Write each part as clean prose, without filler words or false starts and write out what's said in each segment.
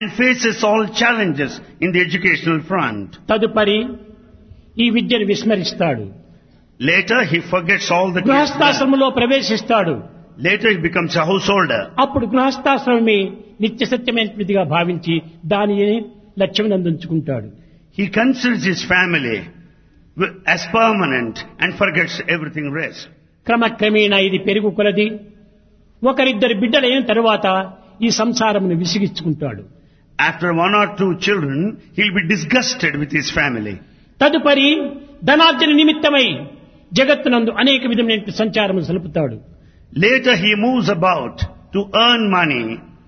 and faces all challenges in the educational front. తదుపరి ఈ విద్యను విస్మరిస్తాడు. Later he forgets all that he has learned. గృహస్థాశ్రమంలో ప్రవేశిస్తాడు. Later he becomes a householder. అప్పుడు గృహస్థాశ్రమమే నిత్య సత్యమైనదిగా భావించి దానిని లక్ష్యం అందించుకుంటాడు. He considers his family as permanent and forgets everything rest. క్రమక్రమేణా ఇది పెరుగు కొలది ఒకరిద్దరు బిడ్డలైన తరువాత ఈ సంసారమును విసిగించుకుంటాడు. After one or two children, he'll be disgusted with his family. తదుపరి ధనార్జన నిమిత్తమై జగత్తునందు అనేక విధమైన సంచారము సలుపుతాడు. Later he moves about to earn money.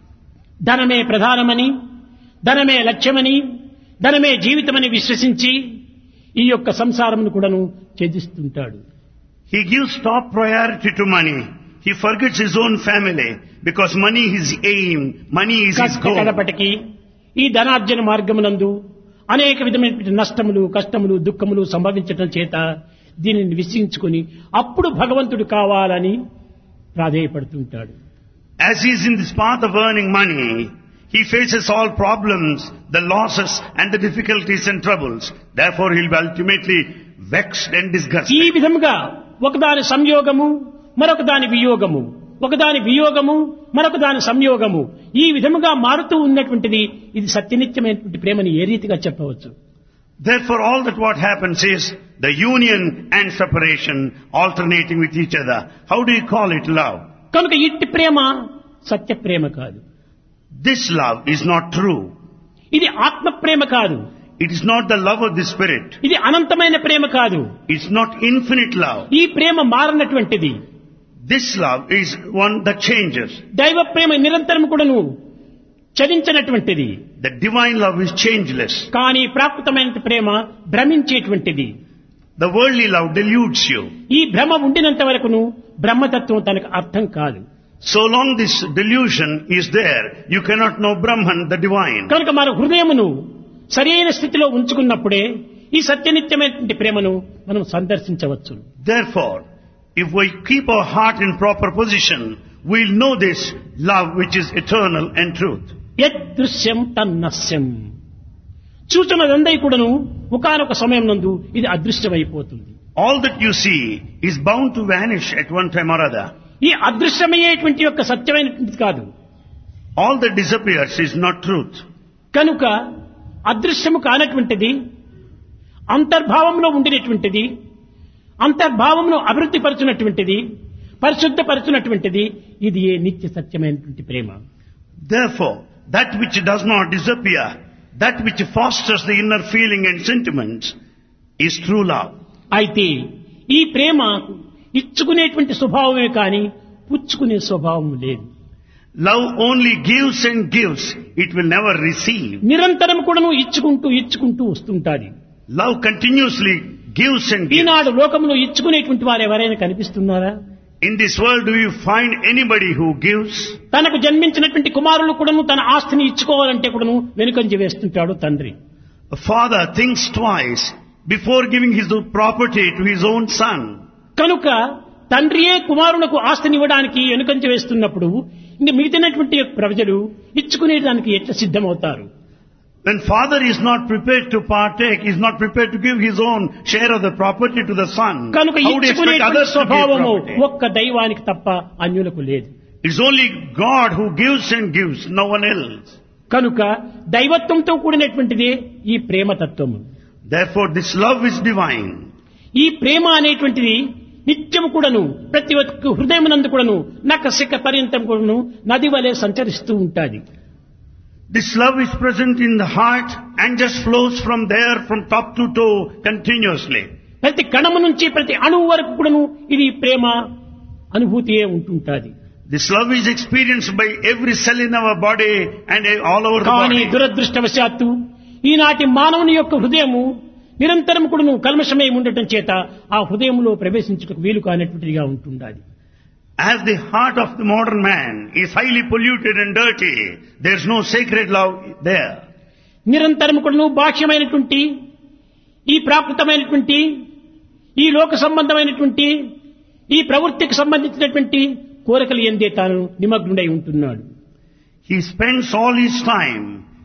ధనమే ప్రధానమని, ధనమే లక్ష్యమని, ధనమే జీవితమని విశ్వసించి ఈ యొక్క సంసారమును కూడాను ఛేదిస్తుంటాడు. He gives top priority to money. He forgets his own family because money is his aim, money is his goal. కడపటికి ఈ ధనార్జన మార్గమునందు అనేక విధమైన నష్టములు, కష్టములు, దుఃఖములు సంభవించటం చేత దీనిని విశ్వసించుకొని అప్పుడు భగవంతుడు కావాలని ప్రాధేయపడుతుంటాడు. As he is in this path of earning money, he faces all problems, the losses and the difficulties and troubles. Therefore he will be ultimately vexed and disgusted. ఈ విధముగా ఒకదాని సంయోగము, మరొక దాని వియోగము, ఒకదాని వియోగము, మరొక దాని సంయోగము, ఈ విధముగా మారుతూ ఉన్నటువంటిది ఇది సత్యనిత్యమైనటువంటి ప్రేమని ఏ రీతిగా చెప్పవచ్చు? Therefore all that what happens is the union and separation alternating with each other. How do you call it love? కనుక ఇట్టి ప్రేమ సత్య ప్రేమ కాదు. This love is not true. ఇది ఆత్మ ప్రేమ కాదు. It is not the love of the spirit. ఇది అనంతమైన ప్రేమ కాదు. It's not infinite love. ఈ ప్రేమ మారనటువంటిది. This love is one that changes. దైవ ప్రేమ నిరంతరం కూడాను చలించినటువంటిది. The divine love is changeless. కానీ ప్రాకృతమైన ప్రేమ భ్రమించేటువంటిది. The worldly love deludes you. ఈ భ్రమ ఉండినంత వరకును బ్రహ్మతత్వం తనకు అర్థం కాదు. So long this delusion is there, you cannot know Brahman, the divine. కనుక మన హృదయమును సరైన స్థితిలో ఉంచుకున్నప్పుడే ఈ సత్యనిత్యమైనటువంటి ప్రేమను మనం సందర్శించవచ్చు. Therefore, if we keep our heart in proper position, we'll know this love which is eternal and truth. యదృశ్యం తన్నస్యం. చూచున్నదందై కూడాను ఒకానొక సమయం నందు ఇది అదృశ్యమైపోతుంది. All that you see is bound to vanish at one time or other. ఈ అదృశ్యమయ్యేటువంటి యొక్క సత్యమైనటువంటిది కాదు. All that disappears is not truth. కనుక అదృశ్యము కానటువంటిది, అంతర్భావంలో ఉండినటువంటిది, అంతర్భావంలో అభివృద్ధి పరచునటువంటిది, పరిశుద్ధపరచునటువంటిది ఇది ఏ నిత్య సత్యమైనటువంటి ప్రేమ. Therefore, that which does not disappear, that which fosters the inner feeling and sentiments is true love. అయితే ఈ ప్రేమ ఇచ్చుకునేటువంటి స్వభావమే కానీ పుచ్చుకునే స్వభావం లేదు. Love only gives and gives, it will never receive. నిరంతరం కూడాను ఇచ్చుకుంటూ వస్తుంటాది. Love continuously gives and gives. ఈనాడు లోకంలో ఇచ్చుకునేటువంటి వారు ఎవరైనా కనిపిస్తున్నారా? In this world, do you find anybody who gives? తనకు జన్మించినటువంటి కుమారులు కూడాను తన ఆస్తిని ఇచ్చుకోవాలంటే కూడాను వెనుకంజ వేస్తుంటాడు తండ్రి. A father thinks twice before giving his property to his own son. కనుక తండ్రియే కుమారులకు ఆస్తిని ఇవ్వడానికి వెనుకంజ వేస్తున్నప్పుడు ఇంక మిగిలినటువంటి ప్రజలు ఇచ్చుకునేదానికి ఎట్లా సిద్ధమవుతారు? When father is not prepared to partake, is not prepared to give his own share of the property to the son, కనుక how do you expect ఇచ్చుకునేటువంటి others to give స్వభావము property? ఒక్క దైవానికి తప్ప అన్యులకు లేదు. It's only God who gives and gives, no one else. కనుక దైవత్వంతో కూడినటువంటిదే ఈ ప్రేమతత్వము. Therefore this love is divine. ఈ ప్రేమ అనేటువంటిది నిత్యము కూడాను ప్రతి ఒక్క హృదయమునందు కూడాను నఖశిఖ పర్యంతం కూడాను నది వలె సంచరిస్తూ ఉంటాది. This love is present in the heart and just flows from there from top to toe continuously. ప్రతి కణము నుంచి ప్రతి అణువు వరకు కూడాను ఇది ప్రేమ అనుభూతియే ఉంటుంటాది. This love is experienced by every cell in our body and all over the కానీ body. దురదృష్టవశాత్తు ఈనాటి మానవుని యొక్క హృదయము నిరంతరం కూడాను కల్మషమై ఉండటం చేత ఆ హృదయంలో ప్రవేశించుటకు వీలు కానటువంటిదిగా ఉంటుండాలి. As the heart of the modern man is highly polluted and dirty, there is no sacred love there. నిరంతరం కూడాను బాహ్యమైనటువంటి ఈ ప్రాకృతమైనటువంటి ఈ లోక సంబంధమైనటువంటి ఈ ప్రవృత్తికి సంబంధించినటువంటి కోరికలు ఎందే తాను నిమగ్నుడై ఉంటున్నాడు. He spends all his time